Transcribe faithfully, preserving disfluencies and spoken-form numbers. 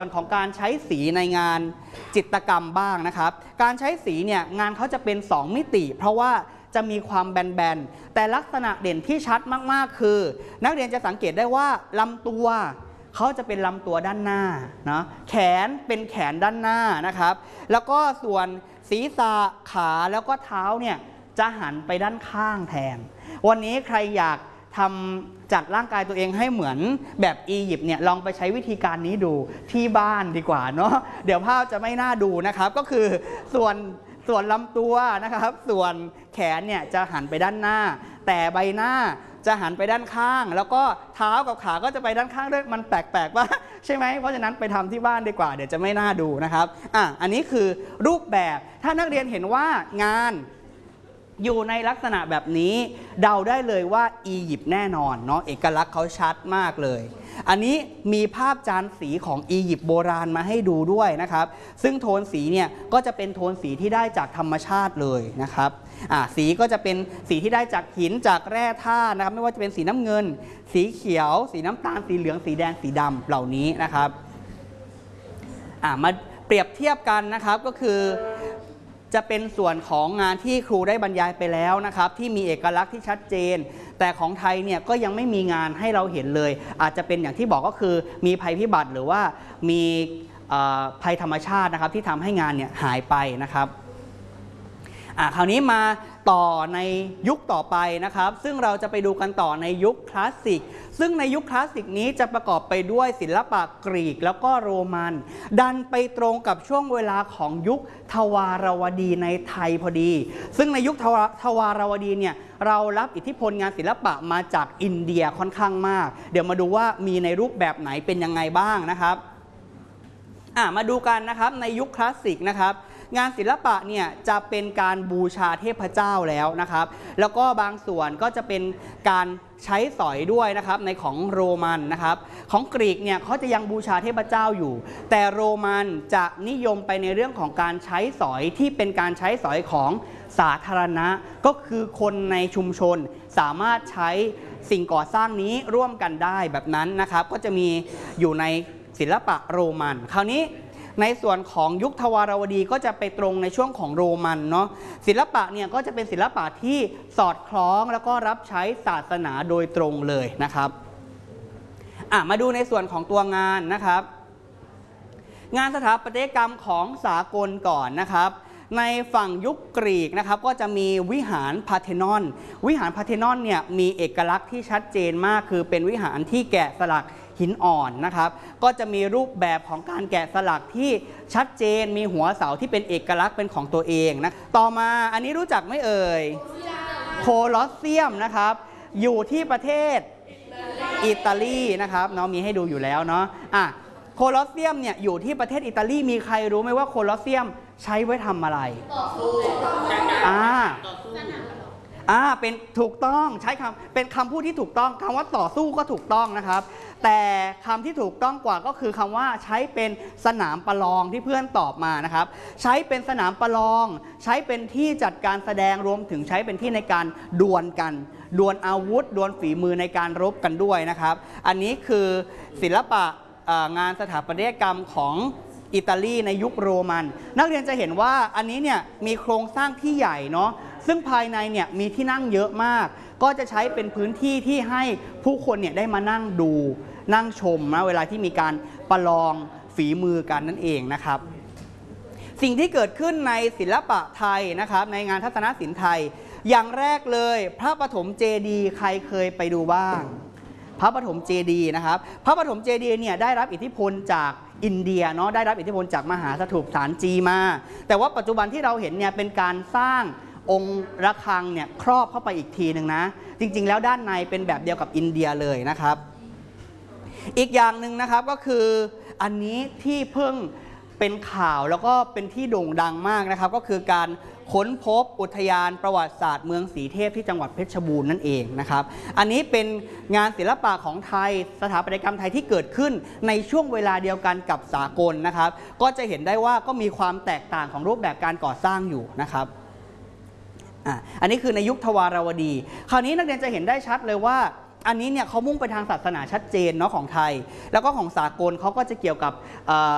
ของการใช้สีในงานจิตรกรรมบ้างนะครับการใช้สีเนี่ยงานเขาจะเป็นสองมิติเพราะว่าจะมีความแบนๆแต่ลักษณะเด่นที่ชัดมากๆคือนักเรียนจะสังเกตได้ว่าลำตัวเขาจะเป็นลำตัวด้านหน้านะแขนเป็นแขนด้านหน้านะครับแล้วก็ส่วนศีรษะขาแล้วก็เท้าเนี่ยจะหันไปด้านข้างแทนวันนี้ใครอยากทำจัดร่างกายตัวเองให้เหมือนแบบอียิปต์เนี่ยลองไปใช้วิธีการนี้ดูที่บ้านดีกว่าเนาะเดี๋ยวภาพจะไม่น่าดูนะครับก็คือส่วนส่วนลำตัวนะครับส่วนแขนเนี่ยจะหันไปด้านหน้าแต่ใบหน้าจะหันไปด้านข้างแล้วก็เท้ากับขาก็จะไปด้านข้างด้วยมันแปลกๆว่าใช่ไหมเพราะฉะนั้นไปทำที่บ้านดีกว่าเดี๋ยวจะไม่น่าดูนะครับอ่ะอันนี้คือรูปแบบถ้านักเรียนเห็นว่างานอยู่ในลักษณะแบบนี้เดาได้เลยว่าอียิปต์แน่นอนเนาะเอกลักษณ์เขาชัดมากเลยอันนี้มีภาพจานสีของอียิปต์โบราณมาให้ดูด้วยนะครับซึ่งโทนสีเนี่ยก็จะเป็นโทนสีที่ได้จากธรรมชาติเลยนะครับอ่าสีก็จะเป็นสีที่ได้จากหินจากแร่ธาตุนะครับไม่ว่าจะเป็นสีน้ำเงินสีเขียวสีน้ำตาลสีเหลืองสีแดงสีดำเหล่านี้นะครับอ่ามาเปรียบเทียบกันนะครับก็คือจะเป็นส่วนของงานที่ครูได้บรรยายไปแล้วนะครับที่มีเอกลักษณ์ที่ชัดเจนแต่ของไทยเนี่ยก็ยังไม่มีงานให้เราเห็นเลยอาจจะเป็นอย่างที่บอกก็คือมีภัยพิบัติหรือว่ามีภัยธรรมชาตินะครับที่ทำให้งานเนี่ยหายไปนะครับอ่ะคราวนี้มาต่อในยุคต่อไปนะครับซึ่งเราจะไปดูกันต่อในยุคคลาสสิกซึ่งในยุคคลาสสิกนี้จะประกอบไปด้วยศิลปะกรีกแล้วก็โรมันดันไปตรงกับช่วงเวลาของยุคทวารวดีในไทยพอดีซึ่งในยุคทวารวดีเนี่ยเรารับอิทธิพลงานศิลปะมาจากอินเดียค่อนข้างมากเดี๋ยวมาดูว่ามีในรูปแบบไหนเป็นยังไงบ้างนะครับอ่ะมาดูกันนะครับในยุคคลาสสิกนะครับงานศิลปะเนี่ยจะเป็นการบูชาเทพเจ้าแล้วนะครับแล้วก็บางส่วนก็จะเป็นการใช้สอยด้วยนะครับในของโรมันนะครับของกรีกเนี่ยเขาจะยังบูชาเทพเจ้าอยู่แต่โรมันจะนิยมไปในเรื่องของการใช้สอยที่เป็นการใช้สอยของสาธารณะก็คือคนในชุมชนสามารถใช้สิ่งก่อสร้างนี้ร่วมกันได้แบบนั้นนะครับก็จะมีอยู่ในศิลปะโรมันคราวนี้ในส่วนของยุคทวารวดีก็จะไปตรงในช่วงของโรมันเนาะศิลปะเนี่ยก็จะเป็นศิลปะที่สอดคล้องแล้วก็รับใช้ศาสนาโดยตรงเลยนะครับอ่ะมาดูในส่วนของตัวงานนะครับงานสถาปัตยกรรมของสากลก่อนนะครับในฝั่งยุคกรีกนะครับก็จะมีวิหารพาร์เธนอนวิหารพาร์เธนอนเนี่ยมีเอกลักษณ์ที่ชัดเจนมากคือเป็นวิหารที่แกะสลักหินอ่อนนะครับก็จะมีรูปแบบของการแกะสลักที่ชัดเจนมีหัวเสาที่เป็นเอกลักษณ์เป็นของตัวเองนะต่อมาอันนี้รู้จักไหมเอ่ยโคลอสเซียมนะครับอยู่ที่ประเทศอิตาลีนะครับเนาะมีให้ดูอยู่แล้วเนาะอ่ะโคลอสเซียมเนี่ยอยู่ที่ประเทศอิตาลีมีใครรู้ไหมว่าโคลอสเซียมใช้ไว้ทำอะไรต่อสู้อ่าอ่าเป็นถูกต้องใช้คำเป็นคำพูดที่ถูกต้องคำว่าต่อสู้ก็ถูกต้องนะครับแต่คำที่ถูกต้องกว่าก็คือคำว่าใช้เป็นสนามประลองที่เพื่อนตอบมานะครับใช้เป็นสนามประลองใช้เป็นที่จัดการแสดงรวมถึงใช้เป็นที่ในการดวลกันดวลอาวุธดวลฝีมือในการรบกันด้วยนะครับอันนี้คือศิลปะงานสถาปัตยกรรมของอิตาลีในยุคโรมันนักเรียนจะเห็นว่าอันนี้เนี่ยมีโครงสร้างที่ใหญ่เนาะซึ่งภายในเนี่ยมีที่นั่งเยอะมากก็จะใช้เป็นพื้นที่ที่ให้ผู้คนเนี่ยได้มานั่งดูนั่งชมนะเวลาที่มีการประลองฝีมือกันนั่นเองนะครับสิ่งที่เกิดขึ้นในศิลปะไทยนะครับในงานทัศนศิลป์ไทยอย่างแรกเลยพระปฐมเจดีย์ใครเคยไปดูบ้างพระปฐมเจดีย์นะครับพระปฐมเจดีย์เนี่ยได้รับอิทธิพลจากอินเดียเนาะได้รับอิทธิพลจากมหาสถูปฐานจีมาแต่ว่าปัจจุบันที่เราเห็นเนี่ยเป็นการสร้างองค์ระฆังเนี่ยครอบเข้าไปอีกทีหนึ่งนะจริงๆแล้วด้านในเป็นแบบเดียวกับอินเดียเลยนะครับอีกอย่างหนึ่งนะครับก็คืออันนี้ที่เพิ่งเป็นข่าวแล้วก็เป็นที่โด่งดังมากนะครับก็คือการค้นพบอุทยานประวัติศาสตร์เมืองศรีเทพที่จังหวัดเพชรบูรณ์นั่นเองนะครับอันนี้เป็นงานศิลปะของไทยสถาปัตยกรรมไทยที่เกิดขึ้นในช่วงเวลาเดียวกันกับสากลนะครับก็จะเห็นได้ว่าก็มีความแตกต่างของรูปแบบการก่อสร้างอยู่นะครับอ่ะอันนี้คือในยุคทวารวดีคราวนี้นักเรียนจะเห็นได้ชัดเลยว่าอันนี้เนี่ยเขามุ่งไปทางศาสนาชัดเจนเนาะของไทยแล้วก็ของสากลเขาก็จะเกี่ยวกับ